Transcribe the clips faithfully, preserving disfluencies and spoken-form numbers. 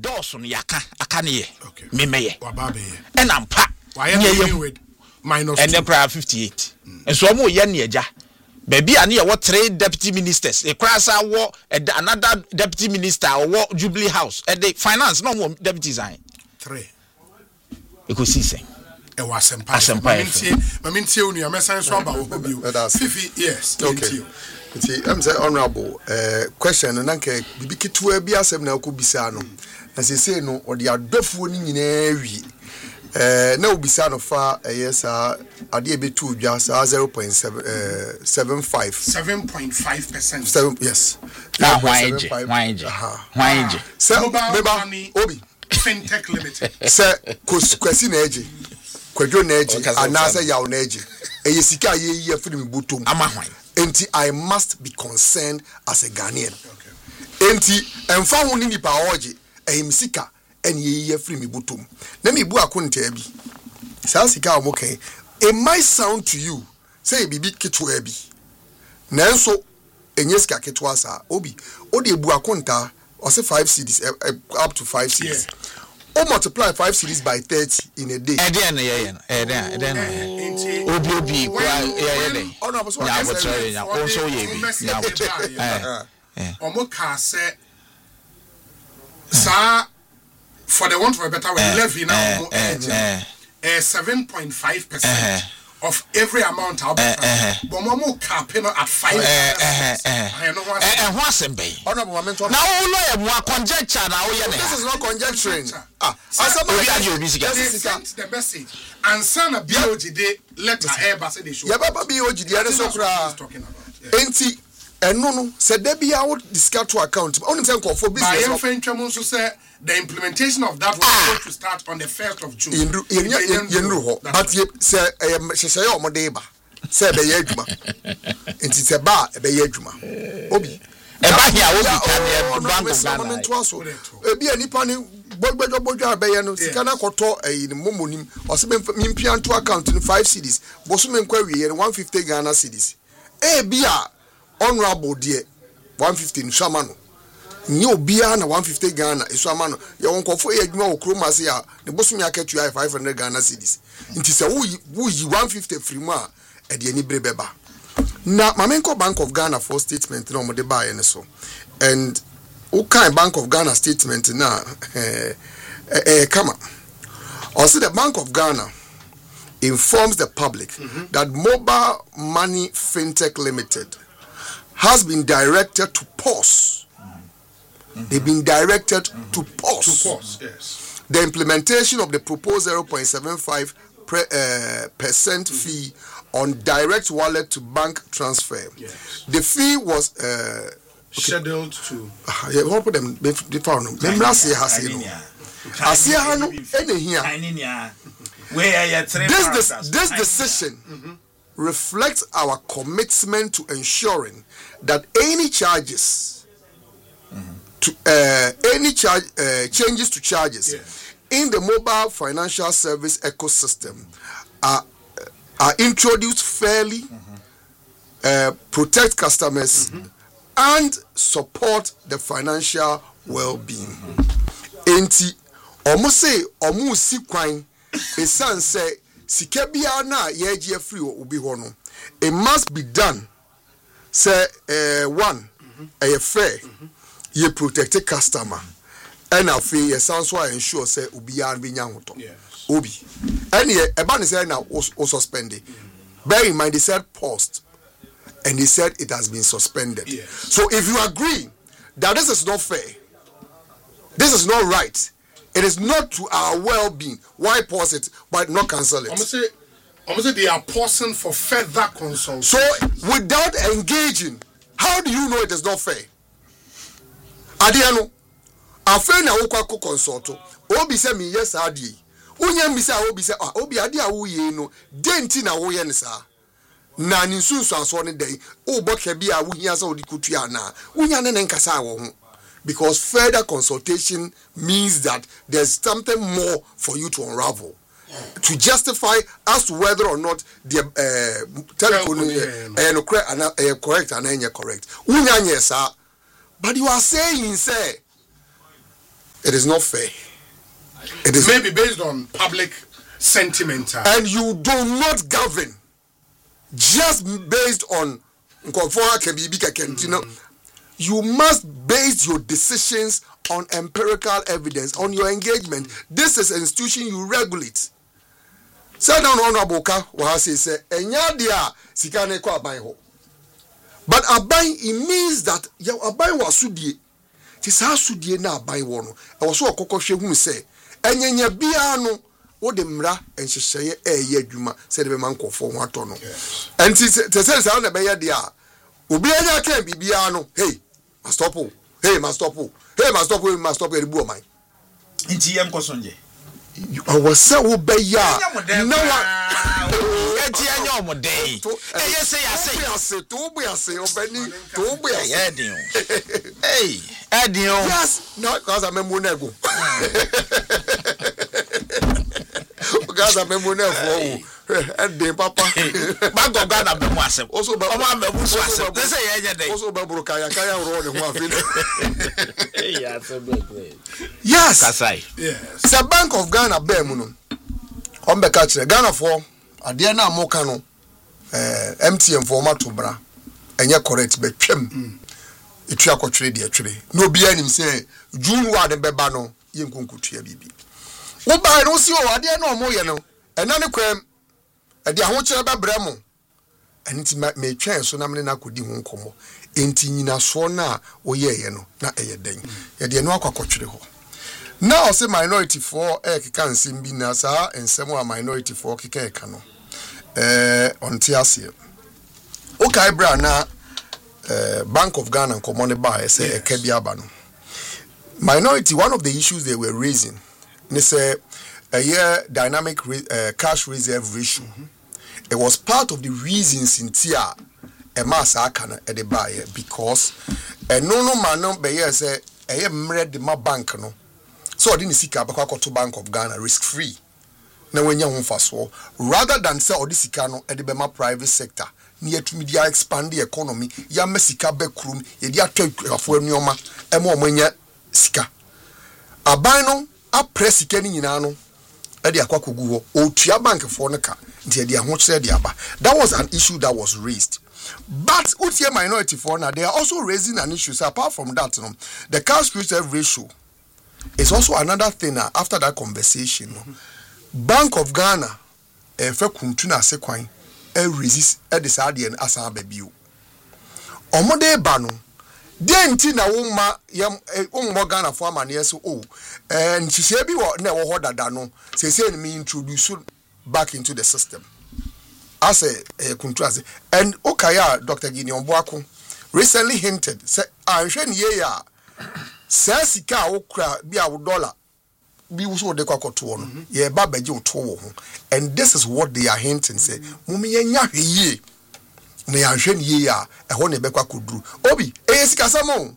dɔɔso no yaka aka ne ye memeye wababe and ampa ye with minus and the fifty-eight and so mo ye ne agya baby ani what three deputy ministers e krasa wo another deputy minister or Jubilee House and the finance no more deputy design three because see say e was asempa mamintie unu ya mesan so aba wo bio fifi yes okay see I'm say honorable uh question na nke bibi kitua bi asem na akobisa no na se say no odi adofuo ni nyina wi eh na obisa no fa yes ade e betu dwa sa zero point seven five seven point five percent seven yes na wanje wanje wanje se beba obi fintech limited se kwasi na eje kwadwo na eje anasa yaw na eje eye sika ye ye firi mi botom amahwan enti I must be concerned as a Ghanaian enti emfa ho ni nipa oje ehim sika and ye free me butum. Let me bu akunta bi. Sa sika o moken. It might sound to you say bibi ketwa bi. Nanso enye sika ketwa sa obi. O de bu akunta o say five cedis uh, uh, up to five cedis. O multiply five cedis by thirty in a day. E dey na ye no. E dey e dey na. Obi obi kwa ye dey. Oh no, so ya go try ya ko so ye bi. Ya go try. Eh. Omo ka say sa for the want of a better way, uh, levy now uh, uh, uh, uh, seven point five percent uh, of every amount I'll uh, uh, but Momo capping at five percent. I know what and what's in bay. Honorable moment. Now, more conjecture now. This is not conjecturing. Ah, I sent the message and son of B O G D letter Airbus said they should. Yeah, Baba B O G D, I so talking about. Enti, and no, no, said there be out discard to account. Only time call for business. By French, also say the implementation of that was ah. going to start on the first of June. In in in in but you say she say o mo dey ba say be ye adwuma enti say ba be ye adwuma obi e ba hia obi kan e bank of Ghana e bi anipa ni gbogbo gbogbo be ye no sika na koto e ni momonim o se me mpia to account ni five cedis bo so me nkwa wie one fifty Ghana cedis e bi a honorable there one fifty in Shamano. Ni obia na one fifty Ghana iso amano ye won kofo e adwuma wo kroma se ya ne bosu mi aketu ya five hundred Ghana cedis nti se wo wo yi one fifty free mu a e de ani bre beba na Mamenko Bank of Ghana for statement na mo de ba ye ne so and o kan Bank of Ghana statement na eh eh kama also the Bank of Ghana informs the public mm-hmm. that Mobile Money Fintech Limited has been directed to pause. Mm-hmm. They've been directed mm-hmm. to pause. To pause, yes. The implementation of the proposed zero point seven five percent uh, percent mm-hmm. fee on direct wallet to bank transfer. Yes. The fee was uh, okay. scheduled to. Uh, yeah, one of them. They found them. Them last year has you know. Asia hanu any here. This this this decision. Mm-hmm. reflects our commitment to ensuring that any charges mm-hmm. to uh, any charge uh, changes to charges yes. in the mobile financial service ecosystem are are introduced fairly, mm-hmm. uh, protect customers, mm-hmm. and support the financial well-being. Enti omo say omo si kwan esan say sika bia na ye gie free obi ho no it must be done say uh, one a mm-hmm. fair mm-hmm. ye protect customer and afi ye sound so ensure say obi an be nya hoto obi and ye e ba ne say na o suspend it mm-hmm. bear in mind they said paused and they said it has been suspended yes. So if you agree that this is not fair, this is not right, it is not to our well-being, why pause it but not cancel it? I'm say, I'm say they are pausing for further consultation. So without engaging, how do you know it is not fair? Adiano, afraid na ukwa consult. Obi say me yes adi. Unya mi say obi say ah obi adi a wo ye no denti na wo ye ne sa. Na ni sunsu aso ne dai. O boka bi a wo hia say odi kutua na. Unya ne nkasa wo ho. Because further consultation means that there's something more for you to unravel, to justify as to whether or not the uh, telephone is uh, correct and incorrect. But you are saying, say, It is not fair. It is maybe based on public sentiment. And you do not govern just based on mm. You must base your decisions on empirical evidence, on your engagement. This is an institution you regulate. Say down honorable ka wa say say enya dia sika na kwa aban ho. But aban, it means that ya aban wa sudie. Ti sa sudie na aban wo no. E wo so okokɔhwe hu say enyenya bia no wo de mra enhyehyeye eye adwuma say de be man kɔfo ho atɔ no. Enti te say say na be ye dia obi anya kan bibia no hey must stop hey must stop hey must stop hey must stop e bu o man. Nti yem kɔsonje I was so obeya no eti anya omodei eye say ase ase to bu ase obani to bu ase edin hey edin yes no cause I memu na go because I memu na for edin papa ba go ga na memu asem also ba o ma memu so asem they say ye dey also ba buru kaya kaya ro ne ho afin yeah so good yes kasai yes the Bank of Ghana be mu no on be ka kire Ghana for ade na amoka no eh M T N for mato bra enye correct be twem etu akotwere de atwere na obi anim say June wa de beba no ye nkonkutua bibi wo ba no si o ade na omo ye no ena ne kwam ade aho kire be bra mo enti me twen so na me na kodi ho nkomo enti nyina so na wo ye ye no na eye den ye de no akokotwere ho now say minority for e keka nsem bi na sa ensem a minority for keka e ka no eh onti ase o kai bra na eh Bank of Ghana nkomo ne ba say e ka bi aba no minority one of the issues they were raising they say a year dynamic uh, cash reserve ratio mm-hmm. It was part of the reasons in tia e mass akana e de buy because e no no man no be here say e mre de ma bank no so odi ni sika bakwa to Bank of Ghana risk free na wenya ho faso rather than say odi sika no e de be ma private sector ni yetumi dia expand the economy ya mesika be krum ye dia atwafo anuoma e ma omanya sika aban no a press sika ni nyina no e de akwakogu ho o tua bank for no ka nti e de ho kire de aba. That was an issue that was raised. But utie minority for now they are also raising an issue. So apart from that, you know, the cash reserve ratio is also another thing. Uh, after that conversation, mm-hmm. Bank of Ghana, if a kuntuna sekwan, a resist a disadian as a baby. Omode bano, then tina uma yam umma Ghana for man yes oh, and she said be what never order dano. Say say me introduce back into the system. As a contrast and Okaya Doctor Gideon Boako recently hinted say I shen ye ya says sika okra be our dollar be so de kwakoto no ye ba baje oto wo ho and this is what they are hinting say mumi yenya hwe na ya hwe ye ya e ho ne be kwakoduru obi e sika samo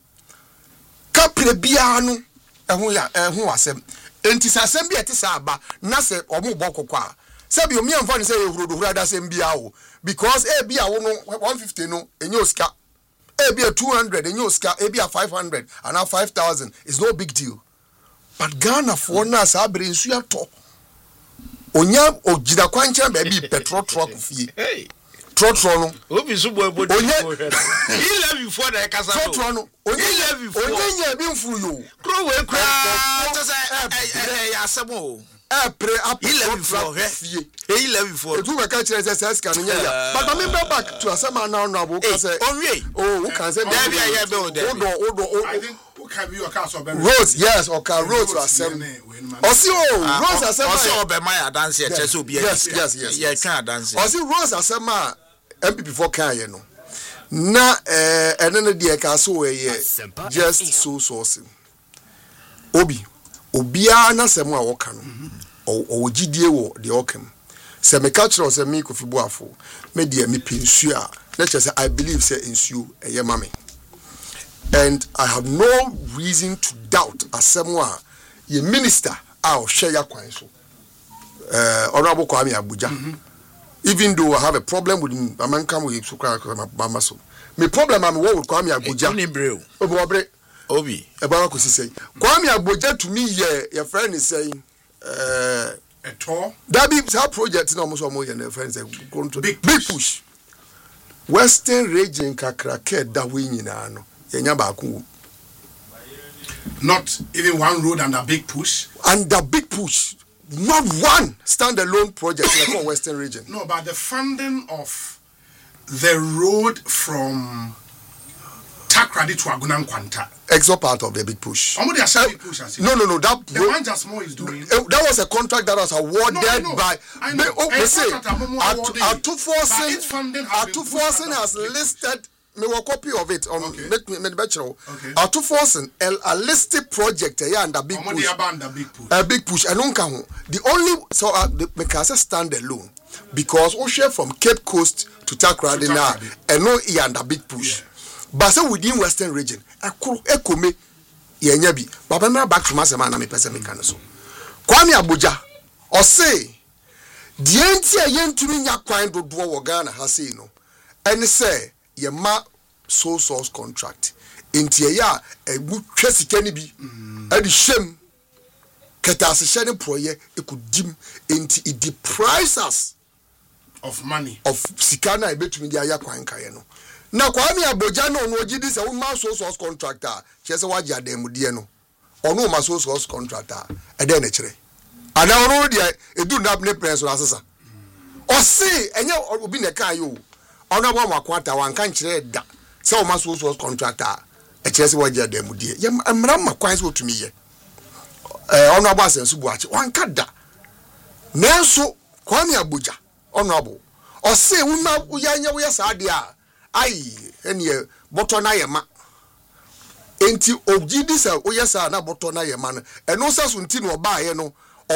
kapre bia no e ho ya e ho asem enti sasem bi etisa aba na se omo bokokwa Sabi omi amfa ni say ehuro hura da sem bia wo because e bia wo no one fifty no enye osika e bia two hundred enye osika e bia five hundred and now five thousand is no big deal but Ghana for na sa abere nsu ato onya ogida kwanche ba bi petrol truck fie hey trotro no obi so boy body he love you for the kasa trotro no onye love you for onye nya bi mfuru yo kro we kra to say eh ya asemo eh pre up he love you for fie he love you for etu we ka kire say say scan nya ya but I mean back to asema na no abo ka say oh who can say there be ya be o there odo odo I think who can be your castle be Rose yes or can Rose to asem osi o Rose asema osi obe my dance here chese obi yes yes yes yeah can dance osi Rose asema M P before kan ye no na eh ene ne de ka so we just so sourcing obi obia na semu a woka no o gidie wo de okam se me catch us me Kofi Boafo me de me pensu a na say I believe say ensuo eye mame and I have no reason to doubt asemu a ye minister a o hwe ya kwan so eh honorable Kwame Abuja even though I have a problem with him, I'm come with Sukra Bamaso. My problem I'm with Kwame Abuja. Obobre. Obi. Eba ko sisei. Kwame Agboja to me ye your friend is saying uh at all. That be our project no almost almost your friends going to big push. big push. Western region kakrake da we nyina no. Yenya ba ko. Not even one road and a big push. And the big push. Not one standalone project in the Western region. No, but the funding of the road from Takrady to Agunan Kwanta. Exo part of the big push. How much uh, big push has no, no, no. That the one just more is doing. Uh, that was a contract that was awarded no, I know, by. I know. Oh, we say Atuforsen Atuforsen has listed. Me a copy of it on okay. make me me bachelor. Okay. Atuforsen a listed project here under big push. big push. A big push. I don't count. The only so uh, the because stand alone because we share from Cape Coast to Takrady now and no e under big push. Yeah. But so within Western region, I could echo me yenyabi. But now back to Masema na me pese me kan so. Kwame Agboja or say the entia yentumi nya kwan dodo wo Ghana ha say no. And say ye ma sole source contract. Inti ya e bu twesika ni bi. E di shem keta asehye ne proye e kudim inti it deprives us of money of sikana e betumi dia ya kwan kaye no. Na Kwame Agboja no no gidi se wo ma sole source contractor chese waji ademudie no. Ono ma sole source contractor e de na kire. Ana ono dia edu na ne press no asesa. O se enye obi ne kan yo. Ono ba ma kwanta wan kan kire da. Se o ma sole source contractor e chese waji ademudie. Ye amra ma kwan se otumi ye. Eh ono ba asensu buache wan ka da. Nanso Kwame Agboja ono abo. O se wo ma wo ya nya wo ya sa de a ai ene boto na ye ma enti ogidi se oyesa na boto na ye ma no eno sa so nti no ba ye no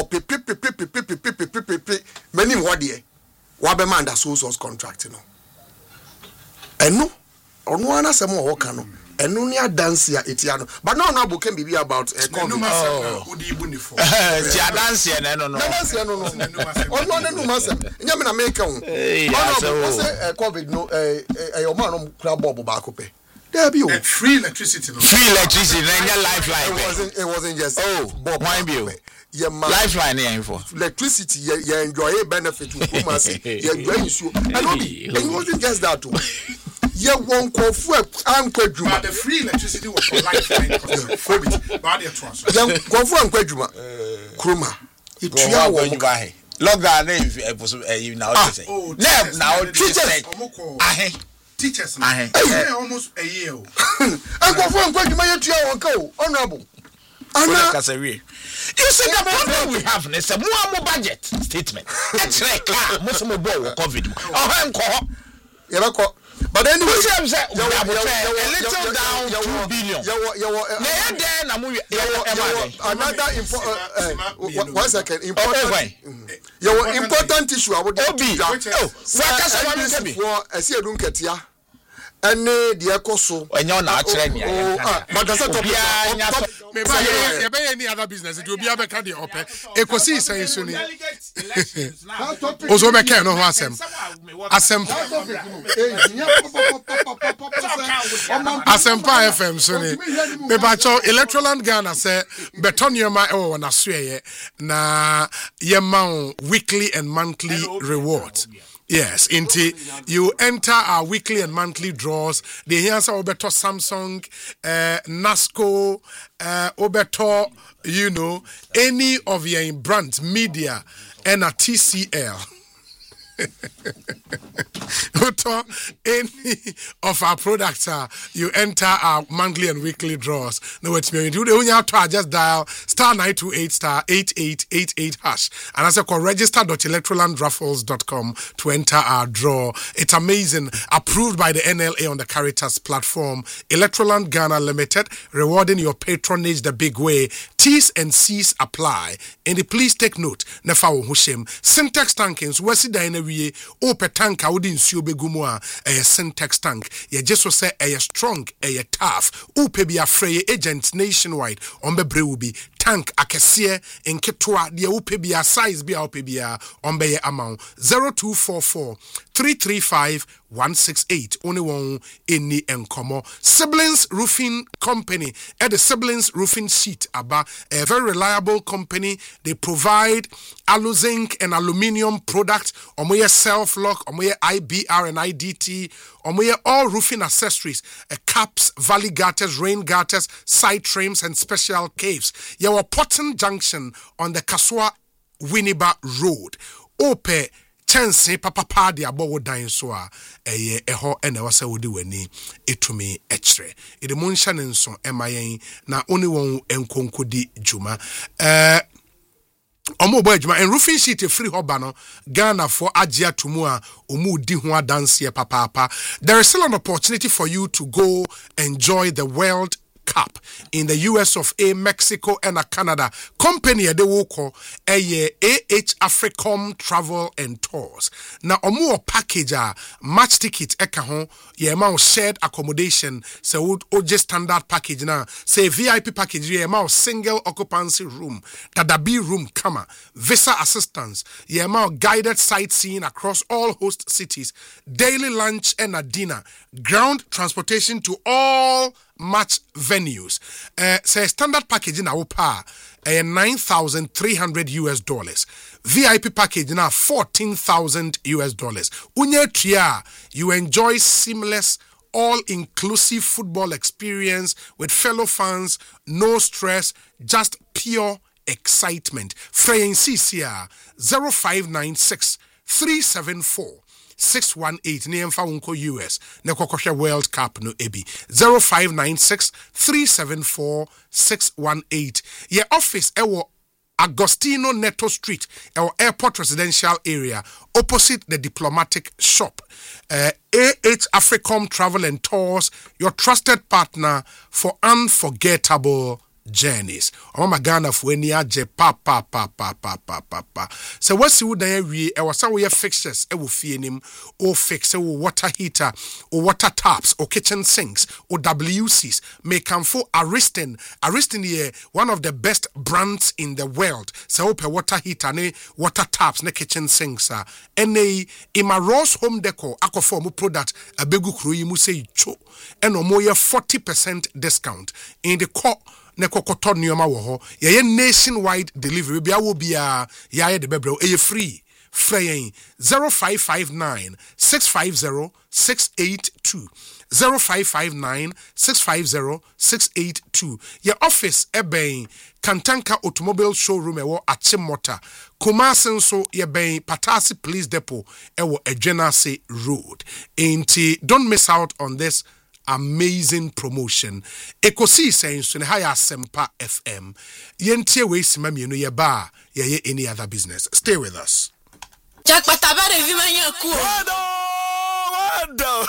opepepepepepepepepepepe mani ho de wa be man da source contract no eno ono ana se mo wo ka no eno ni adanse a etia no but now na boken bibi about economy oh odi ibu ni fo ti adanse na no no adanse no no ono na no masem nya me na make ho ono say covid no eh eh o man no kra bob ba ko pe there be o free electricity no free electricity na nya lifeline it wasn't it wasn't just oh bob mind you yeah man lifeline here for electricity you enjoy benefit to come as you enjoy you and it wasn't just that too. Ye won kofu ankwadwuma but the free electricity was for lifeline COVID but the trust ye kofu ankwadwuma kroma itua wo lockdown na e na o say na na o teachers ahe teachers ahe almost a year ankwafu ankwadwuma ye tua won ka o honorable ana kasawie you see the problem we have na say mo am budget statement e chere ka mo so mo bo COVID o he nko ye be ko. But anyway, a little down two billion. Another important, one second, important. Your important issue. I would be. For I see a dunketia. And the Ecoso. And you're not training. But does that maybe any other business? It will be a candy open. Ecosi saying soon. Also, I can't know Asem. Asem. Asempa F M Sony. Mebacho Electroland Ghana say beton your my oh na swe na yema weekly and monthly rewards. Yes, inti you enter our weekly and monthly draws. The here say obeto Samsung, uh, Nasco, uh, obeto, you know, any of your brands, media, and a T C L. Any of our products, uh, you enter our monthly and weekly draws. No, it's me. You don't have to just dial star nine two eight star eight eight eight eight hash, and as I call register dot electroland raffles dot com to enter our draw. It's amazing. Approved by the N L A on the Caritas platform. Electroland Ghana Limited, rewarding your patronage the big way. T's and C's apply. And please take note. Nefa wo hushem. Syntax tankings. Wesi da ina wiye. Ope tanka udi nsuo begumu a. Eye Syntax tank. Ye jeso se eye strong. Eye tough. Ope bi afreye agents nationwide. Ombe bre ubi. tank akɛseɛ nketoa deɛ wopɛ bia size bia wopɛ bia ɔmbɛyɛ ama wo zero two four four three three five one six eight only one any enkomo. Siblings Roofing Company at the Siblings Roofing Sheet aba a very reliable company. They provide alu zinc and aluminium products, omoye self lock, omoye I B R and I D T, omoye all roofing accessories, uh, caps, valley gutters, rain gutters, side trims and special caves. Yawa Potton Junction on the Kaswa Winneba Road. Ope Chance papa pa de abowo dan so a eye eho ena wasa wodi wani etumi echre ede monhya ne nso emayen na oni won enkonkodi djuma eh omo bo adwuma en roofing sheet free hoba no Ghana for agya tumu a omu di ho adanse papa papa. There is still an opportunity for you to go enjoy the World Cup in the U S of A, Mexico and Canada. Company de woko eye A H Africom Travel and Tours. Na omu package a match ticket eka ho ye ma shared accommodation se o just standard package na say V I P package ye ma single occupancy room tadabi room kama visa assistance ye ma guided sightseeing across all host cities, daily lunch and a dinner, ground transportation to all match venues. Uh, say standard package in our power uh, nine thousand three hundred U S dollars. V I P package now fourteen thousand U S dollars. Unye tria, you enjoy seamless, all-inclusive football experience with fellow fans, no stress, just pure excitement. Freyin C C R zero five nine six three seven four six one eight Niemfa Unko U S Nekokosha World Cup no ebi zero five nine six three seven four six one eight. Ye office ewo Agostino Neto Street, our airport residential area, opposite the diplomatic shop. Uh, A H Africom Travel and Tours, your trusted partner for unforgettable journeys. Oh my Ghana for any aje pa pa pa pa pa pa pa pa. So what's you dan we e wasa we fixtures e wo fie nim o fix wo water heater or water taps or kitchen sinks or W Cs may come for Ariston. Ariston here one of the best brands in the world. So ope water heater ne water taps ne kitchen sinks ah. Ene ima Ross Home Decor akofo mo product abegu kru yi mu say cho eno mo ye forty percent discount in the core Nekokoton Nioma woho, ye nationwide delivery, bia wo bia ya de bebro, e free. Freyin zero five five nine six five zero six eight two zero five five nine six five zero six eight two. Your office ebe Kantanka Automobile Showroom ewo Achimota. Kumasen so ye ben Patasi Police Depot ewo Ejenase Road. Ain't don't miss out on this amazing promotion. Ekosi saying so higher Sempa F M. Yentie we simami no ye ba ye any other business. Stay with us. Jack Patabare Vimanya Ku. Wado, wado.